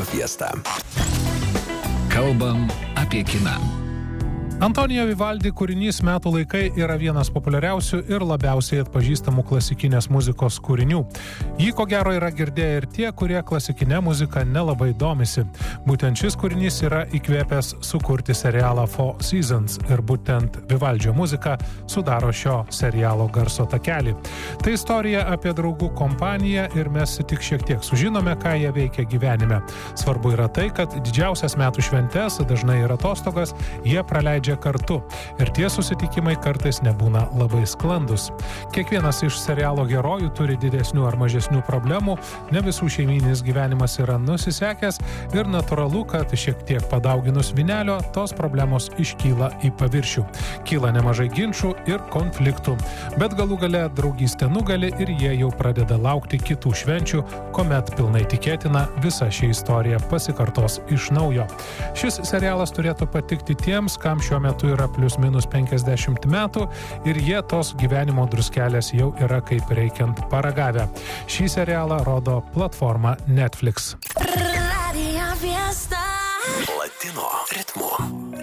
Radio Fiesta. Kalbam apie kiną. Antonijo Vivaldi kūrinys Metų laikai yra vienas populiariausių ir labiausiai atpažįstamų klasikinės muzikos kūrinių. Jį ko gero yra girdėję ir tie, kurie klasikinę muziką nelabai domisi. Būtent šis kūrinys yra įkvėpęs sukurti serialą Four Seasons ir būtent Vivaldžio muzika sudaro šio serialo garso takelį. Tai istorija apie draugų kompaniją ir mes tik šiek tiek sužinome, ką jie veikia gyvenime. Svarbu yra tai, kad didžiausias metų šventes, dažnai ir atostogas, jie praleidžia kartu ir tie susitikimai kartais nebūna labai sklandus. Kiekvienas iš serialo herojų turi didesnių ar mažesnių problemų, ne visų šeimyninis gyvenimas yra nusisekęs ir natūralu, kad šiek tiek padauginus vynelio, tos problemos iškyla į paviršių. Kyla nemažai ginčų ir konfliktų, bet galų gale draugystė nugali ir jie jau pradeda laukti kitų švenčių, kuomet pilnai tikėtina visa ši istorija pasikartos iš naujo. Šis serialas turėtų patikti tiems, kam šiuo metu yra plius minus 50 metų ir jie tos gyvenimo druskelės jau yra kaip reikiant paragavę. Šį serialą rodo platforma Netflix. Latino ritmu.